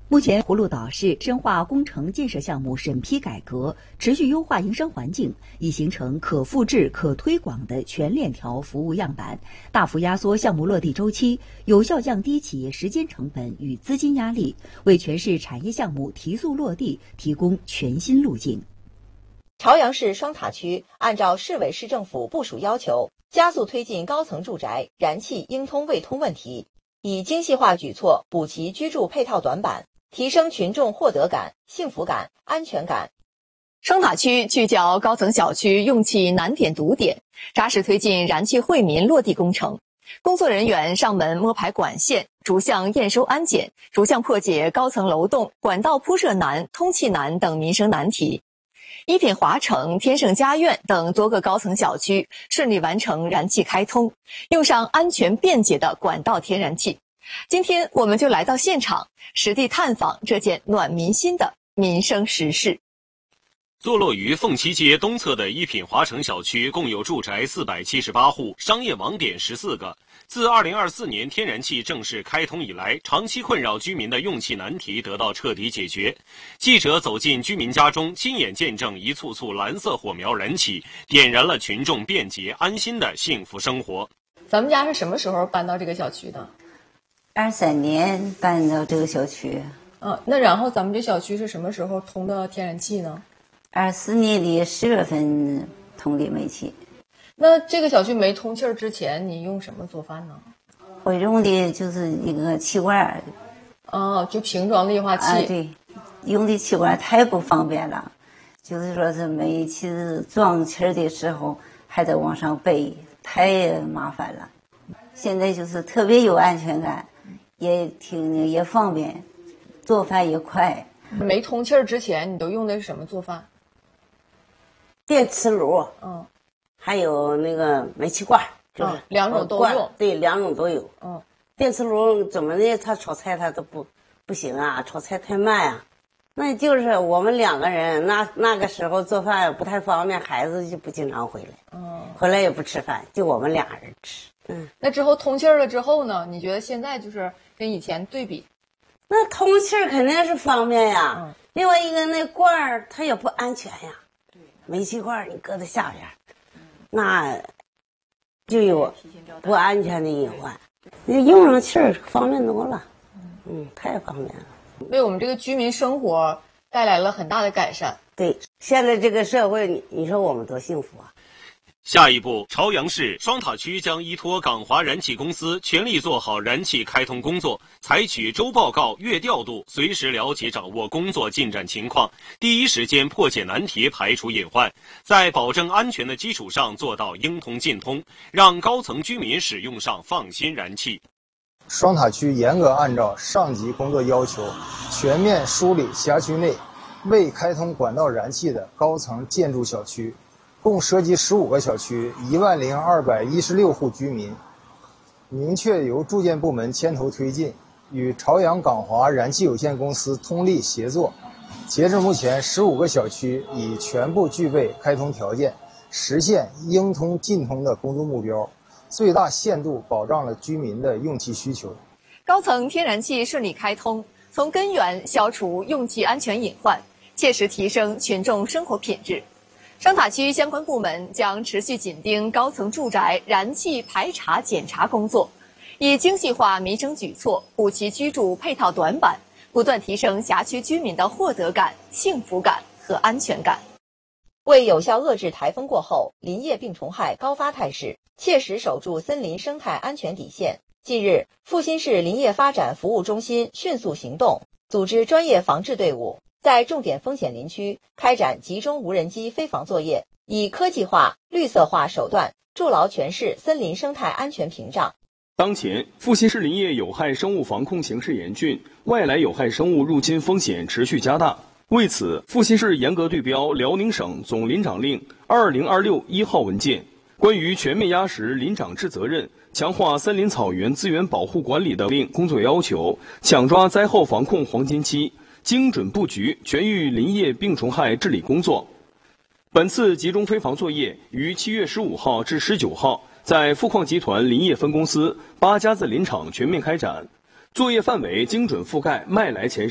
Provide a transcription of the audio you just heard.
目前，葫芦岛市深化工程建设项目审批改革，持续优化营商环境，已形成可复制、可推广的全链条服务样板，大幅压缩项目落地周期，有效降低企业时间成本与资金压力，为全市产业项目提速落地提供全新路径。 朝阳市双塔区按照市委市政府部署要求，加速推进高层住宅燃气应通未通问题，以精细化举措补齐居住配套短板，提升群众获得感、幸福感、安全感。 双塔区聚焦高层小区用气难点堵点，扎实推进燃气惠民落地工程。工作人员上门摸排管线，逐项验收安检，逐项破解高层楼栋、管道铺设难、通气难等民生难题。一品华城、天盛家苑等多个高层小区顺利完成燃气开通，用上安全便捷的管道天然气。今天我们就来到现场，实地探访这件暖民心的民生实事。 坐落于凤栖街东侧的一品华城小区，共有住宅478户，商业网点14个。自2024年天然气正式开通以来，长期困扰居民的用气难题得到彻底解决。记者走进居民家中，亲眼见证一簇簇蓝色火苗燃起，点燃了群众便捷安心的幸福生活。 咱们家是什么时候搬到这个小区的 ？23年搬到这个小区。 那然后咱们这小区是什么时候通的天然气呢 ？24年的10月份通的煤气。 那这个小区没通气儿之前，你用什么做饭呢？ 我用的就是一个气罐。 就瓶装液化气。 对，用的气罐太不方便了，就是说是煤气装气儿的时候还得往上背，太麻烦了。现在就是特别有安全感，也方便，做饭也快。 没通气儿之前，你都用的是什么做饭？ 电磁炉，还有那个煤气罐，就是两种都用。 对，两种都有。电磁炉怎么的，它炒菜它都不行啊，炒菜太慢啊。那就是我们2个人，那个时候做饭不太方便，孩子就不经常回来，回来也不吃饭，就我们俩人吃。 那之后通气儿了之后呢？你觉得现在就是跟以前对比？ 那通气儿肯定是方便呀。另外一个那罐儿它也不安全呀。煤气罐你搁在下边，那就有不安全的隐患。你用上气儿方便多了，太方便了， 为我们这个居民生活带来了很大的改善。 对，现在这个社会，你说我们多幸福啊！ 下一步，朝阳市双塔区将依托港华燃气公司，全力做好燃气开通工作，采取周报告、月调度，随时了解掌握工作进展情况，第一时间破解难题，排除隐患，在保证安全的基础上做到应通尽通，让高层居民使用上放心燃气。 双塔区严格按照上级工作要求，全面梳理辖区内未开通管道燃气的高层建筑小区。共涉及15个小区，10216户居民，明确由住建部门牵头推进，与朝阳港华燃气有限公司通力协作。截至目前，15个小区已全部具备开通条件，实现应通尽通的工作目标，最大限度保障了居民的用气需求。 高层天然气顺利开通，从根源消除用气安全隐患，切实提升群众生活品质。双塔区相关部门将持续紧盯高层住宅燃气排查检查工作，以精细化民生举措补齐居住配套短板，不断提升辖区居民的获得感、幸福感和安全感。 为有效遏制台风过后林业病虫害高发态势，切实守住森林生态安全底线，近日，阜新市林业发展服务中心迅速行动，组织专业防治队伍，在重点风险林区开展集中无人机飞防作业，以科技化、绿色化手段筑牢全市森林生态安全屏障。 当前，阜新市林业有害生物防控形势严峻，外来有害生物入侵风险持续加大。为此，阜新市严格对标辽宁省总林长令2026-1号文件，关于全面压实林长制责任、强化森林草原资源保护管理的令工作要求，抢抓灾后防控黄金期，精准布局全域林业病虫害治理工作。本次集中飞防作业于7月15号至19号在富矿集团林业分公司8家子林场全面开展，作业范围精准覆盖麦来前